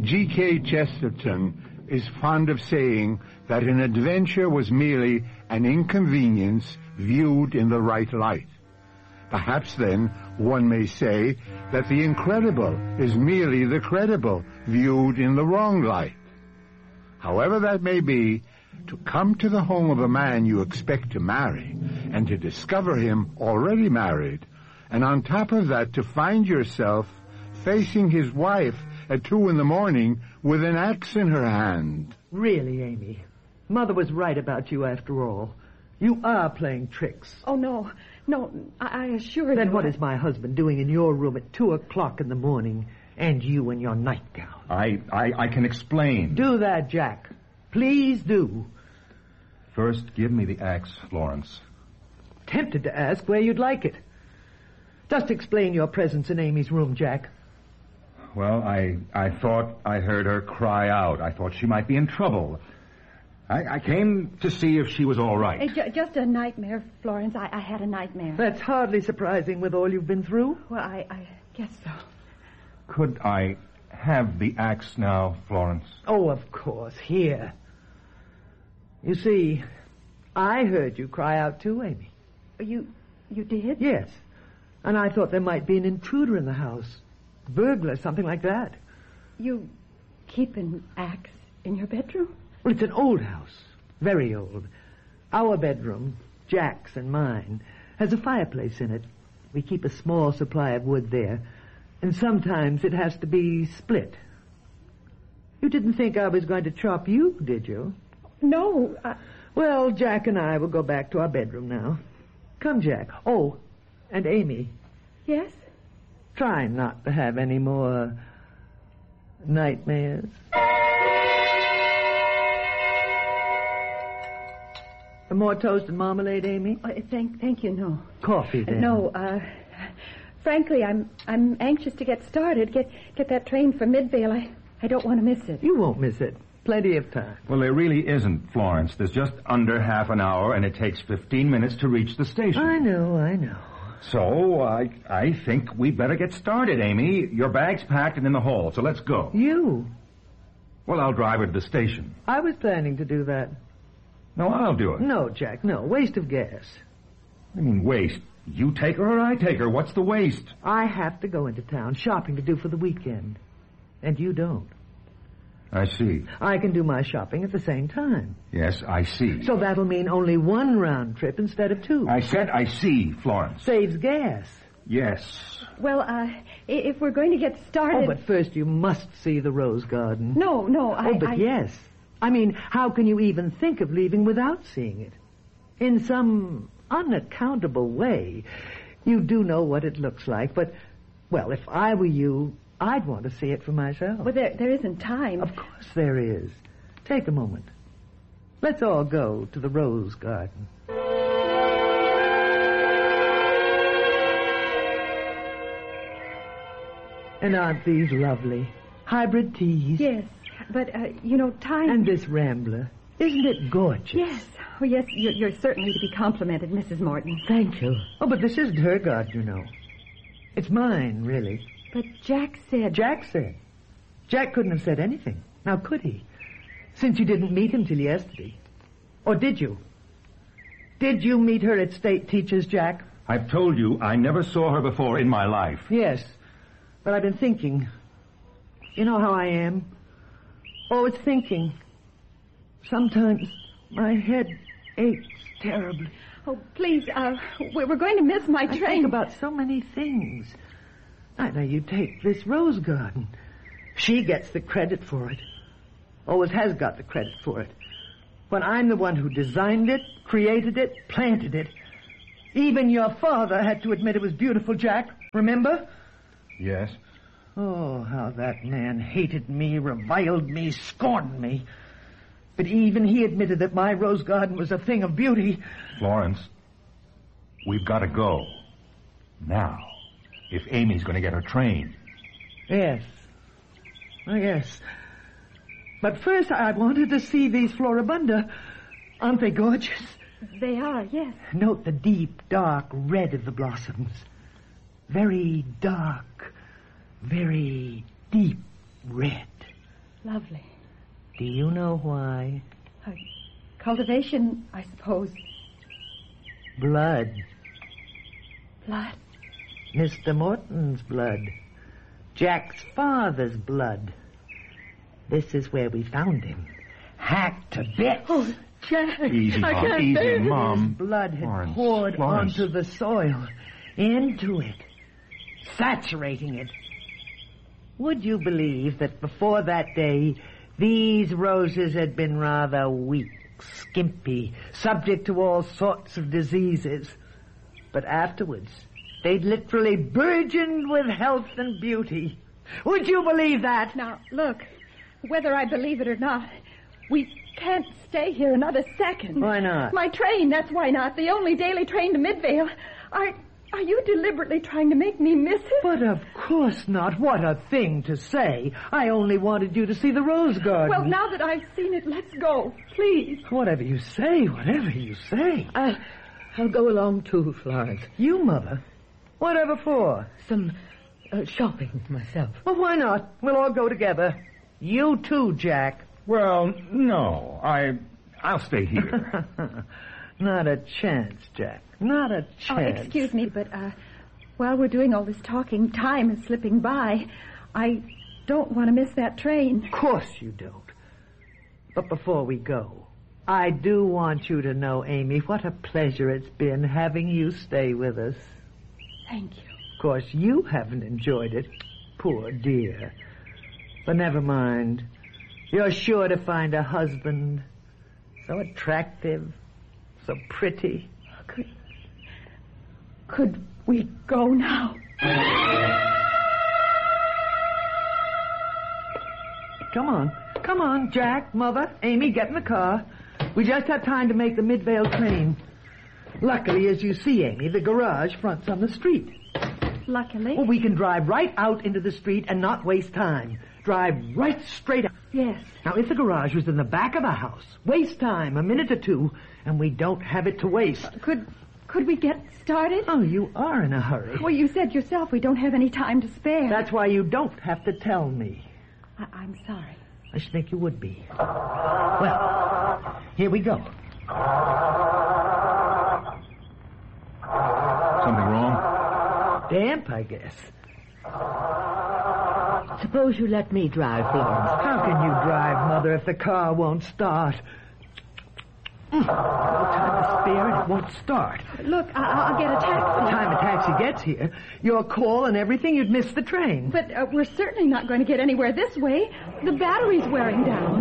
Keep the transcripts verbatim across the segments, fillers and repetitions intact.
G K Chesterton is fond of saying that an adventure was merely an inconvenience viewed in the right light. Perhaps, then, one may say that the incredible is merely the credible viewed in the wrong light. However that may be, to come to the home of a man you expect to marry, and to discover him already married, and on top of that to find yourself facing his wife at two in the morning with an axe in her hand. Really, Amy, Mother was right about you after all. You are playing tricks. Oh, no. No, I, I assure you... Then what is my husband doing in your room at two o'clock in the morning, and you in your nightgown? I, I, I can explain. Do that, Jack. Please do. First, give me the axe, Florence. Tempted to ask where you'd like it. Just explain your presence in Amy's room, Jack. Well, I, I thought I heard her cry out. I thought she might be in trouble. I, I came to see if she was all right. Hey, ju- just a nightmare, Florence. I, I had a nightmare. That's hardly surprising with all you've been through. Well, I, I guess so. Could I have the axe now, Florence? Oh, of course. Here. You see, I heard you cry out too, Amy. You, you did? Yes. And I thought there might be an intruder in the house. Burglar, something like that. You keep an axe in your bedroom? Well, it's an old house. Very old. Our bedroom, Jack's and mine, has a fireplace in it. We keep a small supply of wood there. And sometimes it has to be split. You didn't think I was going to chop you, did you? No. I... Well, Jack and I will go back to our bedroom now. Come, Jack. Oh, and Amy. Yes? Try not to have any more nightmares. More toast and marmalade, Amy? Oh, thank, thank you. No. Coffee, then. No. Uh, frankly, I'm I'm anxious to get started. Get get that train for Midvale. I I don't want to miss it. You won't miss it. Plenty of time. Well, there really isn't, Florence. There's just under half an hour, and it takes fifteen minutes to reach the station. I know, I know. So, I I think we better get started, Amy. Your bag's packed and in the hall, so let's go. You? Well, I'll drive her to the station. I was planning to do that. No, I'll do it. No, Jack, no. Waste of gas. I mean, waste. You take her or I take her. What's the waste? I have to go into town, shopping to do for the weekend. And you don't. I see. I can do my shopping at the same time. Yes, I see. So that'll mean only one round trip instead of two. I said I see, Florence. Saves gas. Yes. Well, uh, if we're going to get started... Oh, but first you must see the rose garden. No, no, I... Oh, but I... yes. I mean, how can you even think of leaving without seeing it? In some unaccountable way, you do know what it looks like, but, well, if I were you, I'd want to see it for myself. Well, there, there isn't time. Of course there is. Take a moment. Let's all go to the rose garden. And aren't these lovely? Hybrid teas. Yes, but, uh, you know, time... And this rambler. Isn't it gorgeous? Yes. Oh, yes, you're, you're certainly to be complimented, Missus Morton. Thank you. Oh, but this isn't her garden, you know. It's mine, really. But Jack said... Jack said. Jack couldn't have said anything. Now, could he? Since you didn't meet him till yesterday. Or did you? Did you meet her at State Teachers, Jack? I've told you I never saw her before in my life. Yes, but I've been thinking. You know how I am? Always thinking. Sometimes my head aches terribly. Oh, please, uh, we're going to miss my train. I think about so many things. I know you take this rose garden. She gets the credit for it. Always has got the credit for it. When I'm the one who designed it, created it, planted it. Even your father had to admit it was beautiful, Jack. Remember? Yes. Oh, how that man hated me, reviled me, scorned me. But even he admitted that my rose garden was a thing of beauty. Florence, we've got to go. Now. If Amy's going to get her train. Yes. Oh, yes. But first I wanted to see these floribunda. Aren't they gorgeous? They are, yes. Note the deep, dark red of the blossoms. Very dark, very deep red. Lovely. Do you know why? Uh, cultivation, I suppose. Blood. Blood? Mister Morton's blood. Jack's father's blood. This is where we found him. Hacked to bits. Oh, Jack. Easy, I Mom. can't Easy, bear this. Mom. Blood had Florence, poured Florence. onto the soil, into it, saturating it. Would you believe that before that day, these roses had been rather weak, skimpy, subject to all sorts of diseases? But afterwards, they'd literally burgeoned with health and beauty. Would you believe that? Now, look, whether I believe it or not, we can't stay here another second. Why not? My train, that's why not. The only daily train to Midvale. Are, are you deliberately trying to make me miss it? But of course not. What a thing to say. I only wanted you to see the rose garden. Well, now that I've seen it, let's go, please. Whatever you say, whatever you say. I, I'll go along too, Florence. You, Mother? Whatever for? Some uh, shopping myself. Well, why not? We'll all go together. You too, Jack. Well, no. I... I'll stay here. Not a chance, Jack. Not a Oh, chance. excuse me, but uh, while we're doing all this talking, time is slipping by. I don't want to miss that train. Of course you don't. But before we go, I do want you to know, Amy, what a pleasure it's been having you stay with us. Thank you. Of course, you haven't enjoyed it. Poor dear. But never mind. You're sure to find a husband. So attractive. So pretty. Could, could we go now? Come on. Come on, Jack, Mother, Amy, get in the car. We just have time to make the Midvale train. Luckily, as you see, Amy, the garage fronts on the street. Luckily. Well, we can drive right out into the street and not waste time. Drive right straight out. Yes. Now, if the garage was in the back of the house, waste time, a minute or two, and we don't have it to waste. Could could we get started? Oh, you are in a hurry. Well, you said yourself we don't have any time to spare. That's why you don't have to tell me. I- I'm sorry. I should think you would be. Well, here we go. Something wrong? Damp, I guess. Suppose you let me drive, Florence. How can you drive, Mother, if the car won't start? Mm. No time to spare and it won't start. Look, I- I'll get a By the taxi. time a taxi gets here, your call and everything, you'd miss the train. But uh, we're certainly not going to get anywhere this way. The battery's wearing down.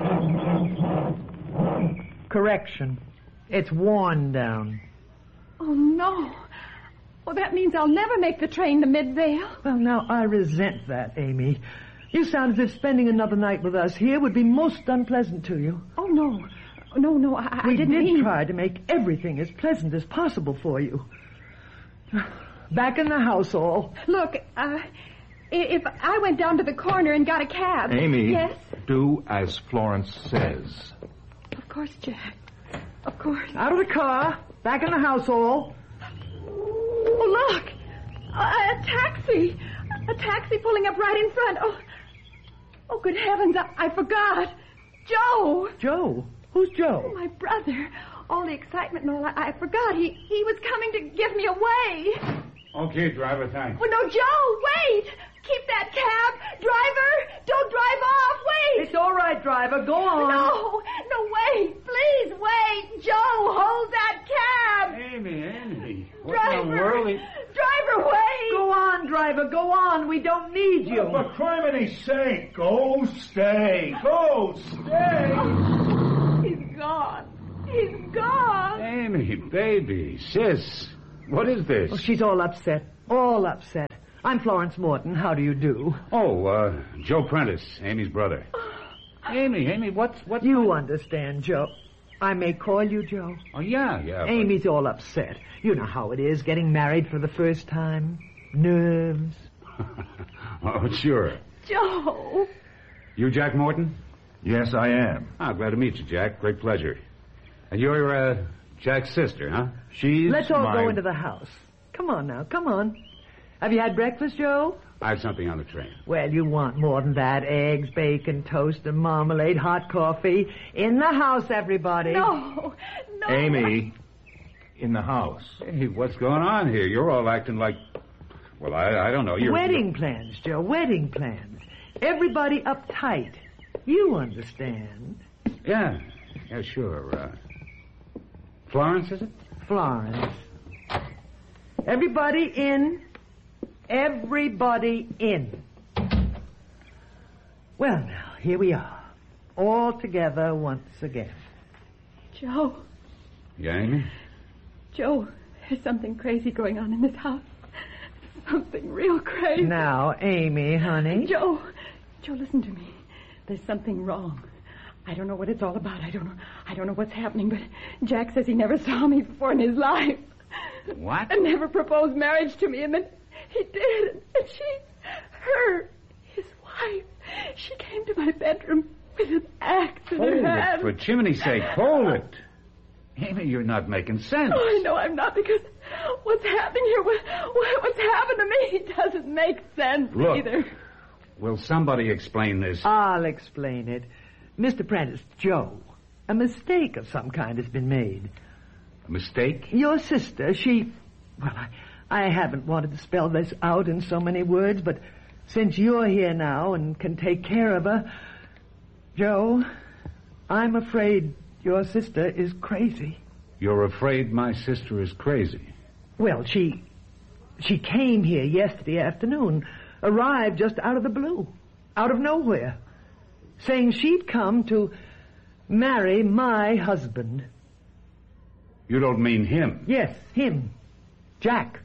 Correction. It's worn down. Oh, no. Well, that means I'll never make the train to Midvale. Well, now, I resent that, Amy. You sound as if spending another night with us here would be most unpleasant to you. Oh, no. No, no, I, I We didn't did mean... try to make everything as pleasant as possible for you. Back in the house, all. Look, uh, i- if I went down to the corner and got a cab... Amy. Yes? Do as Florence says. Of course, Jack. Of course. Out of the car. Back in the house, all. Oh, look! A, a taxi! A taxi pulling up right in front. Oh, oh good heavens, I, I forgot. Joe! Joe? Who's Joe? My brother. All the excitement and all, I, I forgot. He he was coming to give me away. Okay, driver, thanks. Oh, no, Joe, wait! Keep that cab! Driver, don't drive off! Wait! It's all right, driver. Go on. No, no, wait! Please, wait! Joe, hold that cab! Amy, Amy. Driver! Driver, wait! Go on, driver. Go on. We don't need you. For criminy sake, go stay. Go stay. He's gone. He's gone. Amy, baby, sis, what is this? Oh, she's all upset. All upset. I'm Florence Morton. How do you do? Oh, uh, Joe Prentice, Amy's brother. Amy, Amy, what's, what? You understand, Joe. I may call you Joe. Oh, yeah, yeah. but- Amy's all upset. You know how it is, getting married for the first time. Nerves. Oh, sure. Joe. You Jack Morton? Yes, I am. Ah, glad to meet you, Jack. Great pleasure. And you're, uh, Jack's sister, huh? She's Let's all my... go into the house. Come on now, come on. Have you had breakfast, Joe? I have something on the train. Well, you want more than that. Eggs, bacon, toast, and marmalade, hot coffee. In the house, everybody. No, no. Amy, in the house. Hey, what's going on here? You're all acting like... Well, I, I don't know. You're... Wedding plans, Joe, wedding plans. Everybody uptight. You understand. Yeah, yeah, sure. Uh, Florence, is it? Florence. Everybody in. Everybody in. Well, now, here we are. All together once again. Joe. Yeah, Amy? Joe, there's something crazy going on in this house. Something real crazy. Now, Amy, honey. Joe, Joe, listen to me. There's something wrong. I don't know what it's all about. I don't know. I don't know what's happening, but Jack says he never saw me before in his life. What? And never proposed marriage to me, and then he did. And she, her, his wife, she came to my bedroom with an axe in Hold her it, hand. for chimney's sake. Hold it. Amy, you're not making sense. Oh, I know I'm not, because what's happening here, what, what's happened to me doesn't make sense Look, either. will somebody explain this? I'll explain it. Mister Prentice, Joe, a mistake of some kind has been made. A mistake? Your sister, she... Well, I, I haven't wanted to spell this out in so many words, but since you're here now and can take care of her... Joe, I'm afraid your sister is crazy. You're afraid my sister is crazy? Well, she... She came here yesterday afternoon, arrived just out of the blue, out of nowhere, saying she'd come to marry my husband. You don't mean him? Yes, him. Jack.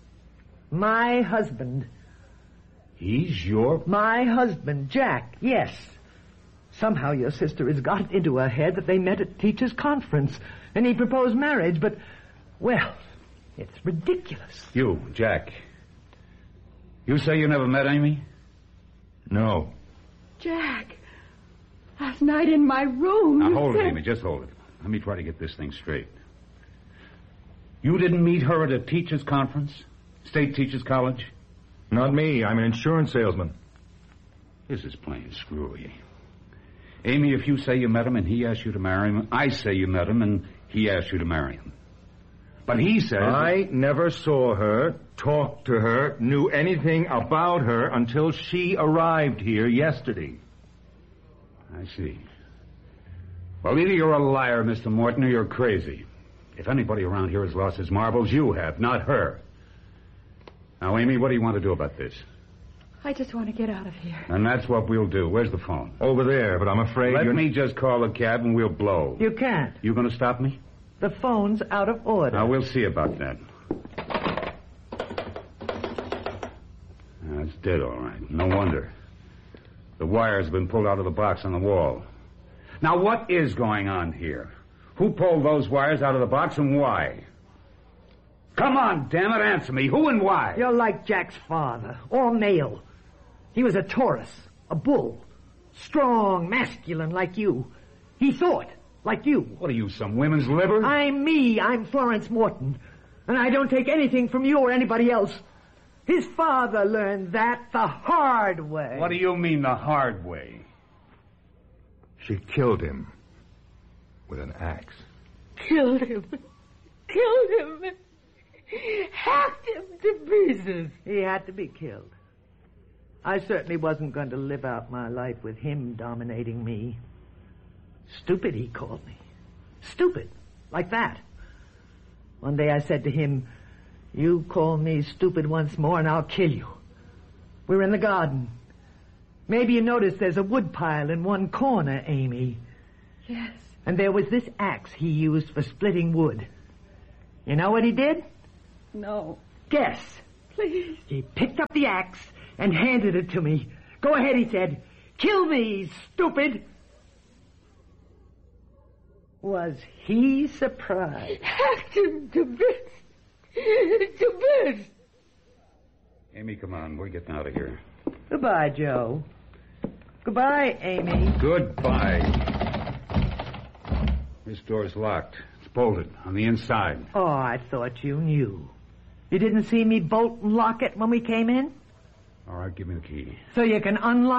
My husband. He's your... My husband, Jack, yes. Somehow your sister has got it into her head that they met at teachers' conference, and he proposed marriage, but, well, it's ridiculous. You, Jack. You say you never met Amy? No. Jack, last night in my room... Now, you hold said... it, Amy, just hold it. Let me try to get this thing straight. You didn't meet her at a teachers' conference? State Teachers College? Not me. I'm an insurance salesman. This is plain screwy. Amy, if you say you met him and he asked you to marry him, I say you met him and he asked you to marry him. But he says... I never saw her, talked to her, knew anything about her until she arrived here yesterday. I see. Well, either you're a liar, Mister Morton, or you're crazy. If anybody around here has lost his marbles, you have, not her. Now, Amy, what do you want to do about this? I just want to get out of here. And that's what we'll do. Where's the phone? Over there, but I'm afraid Let you're... me just call a cab and we'll blow. You can't. You going to stop me? The phone's out of order. Now, we'll see about that. Now, it's dead, all right. No wonder. The wire's been pulled out of the box on the wall. Now, what is going on here? Who pulled those wires out of the box and why? Come on, damn it, answer me. Who and why? You're like Jack's father, all male. He was a Taurus, a bull, strong, masculine like you. He thought, like you. What are you, some women's liver? I'm me. I'm Florence Morton. And I don't take anything from you or anybody else. His father learned that the hard way. What do you mean, the hard way? She killed him with an axe. Killed him. Killed him. Hacked him to pieces. He had to be killed. I certainly wasn't going to live out my life with him dominating me. Stupid, he called me. Stupid. Like that. One day I said to him, "You call me stupid once more and I'll kill you." We're in the garden. Maybe you noticed there's a wood pile in one corner, Amy. Yes. And there was this axe he used for splitting wood. You know what he did? No. Guess. Please. He picked up the axe and handed it to me. "Go ahead," he said. "Kill me, stupid." Was he surprised? Hacked him to bits. To bits. Amy, come on. We're getting out of here. Goodbye, Joe. Goodbye, Amy. Goodbye. This door's locked. It's bolted on the inside. Oh, I thought you knew. You didn't see me bolt and lock it when we came in? All right, give me the key. So you can unlock